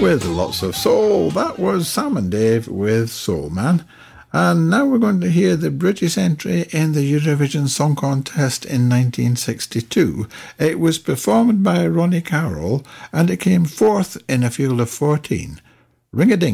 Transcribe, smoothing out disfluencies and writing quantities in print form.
with lots of soul. That was Sam and Dave with Soul Man. And now we're going to hear the British entry in the Eurovision Song Contest in 1962. It was performed by Ronnie Carroll and it came fourth in a field of 14. Ring-a-ding.